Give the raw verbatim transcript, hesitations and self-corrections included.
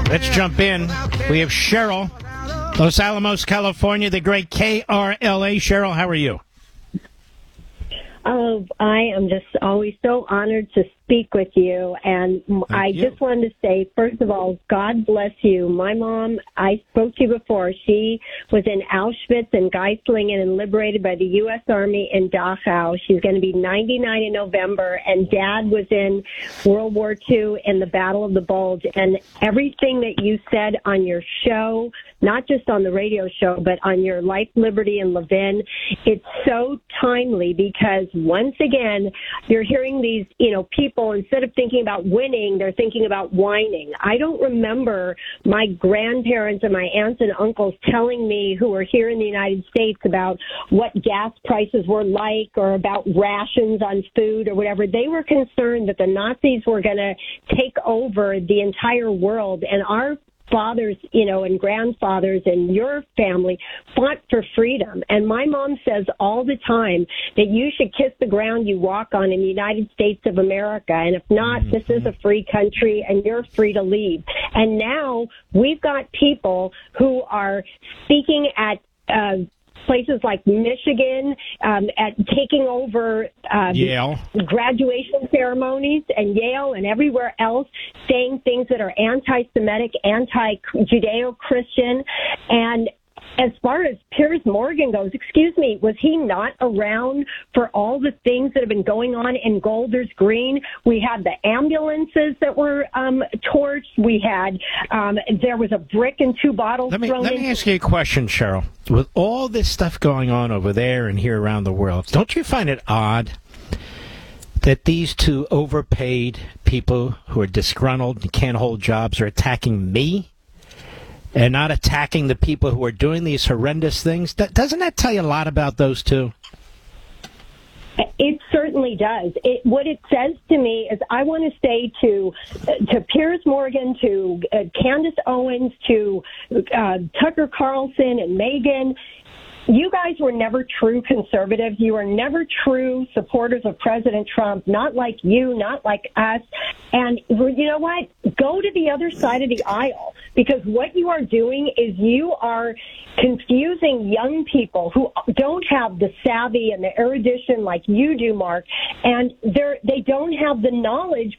Let's jump in. We have Cheryl, Los Alamos, California, the great K R L A. Cheryl, how are you? Oh, I am just always so honored to speak with you. And Thank I you. just wanted to say, first of all, God bless you. My mom, I spoke to you before. She was in Auschwitz and Geislingen and liberated by the U S Army in Dachau. She's going to be ninety-nine in November. And Dad was in World War Two in the Battle of the Bulge. And everything that you said on your show, not just on the radio show, but on your Life, Liberty, and Levin, it's so timely because once again, you're hearing these, you know, people, instead of thinking about winning, they're thinking about whining. I don't remember my grandparents and my aunts and uncles telling me, who were here in the United States, about what gas prices were like or about rations on food or whatever. They were concerned that the Nazis were going to take over the entire world, and our fathers, you know, and grandfathers and your family fought for freedom. And my mom says all the time that you should kiss the ground you walk on in the United States of America. And if not, mm-hmm. this is a free country and you're free to leave. And now we've got people who are speaking at uh, places like Michigan, um, at taking over um, Yale graduation ceremonies, and Yale and everywhere else, saying things that are anti-Semitic, anti-Judeo-Christian. And as far as Piers Morgan goes, excuse me, was he not around for all the things that have been going on in Golders Green? We had the ambulances that were um, torched. We had, um, there was a brick and two bottles let me, thrown Let in. me ask you a question, Cheryl. With all this stuff going on over there and here around the world, don't you find it odd that these two overpaid people who are disgruntled and can't hold jobs are attacking me and not attacking the people who are doing these horrendous things? Doesn't that tell you a lot about those two? It certainly does. It, what it says to me is, I want to say to to Piers Morgan, to uh, Candace Owens, to uh, Tucker Carlson and Megyn, you guys were never true conservatives. You were never true supporters of President Trump, not like you, not like us. And you know what? Go to the other side of the aisle, because what you are doing is you are confusing young people who don't have the savvy and the erudition like you do, Mark, and they're, they don't have the knowledge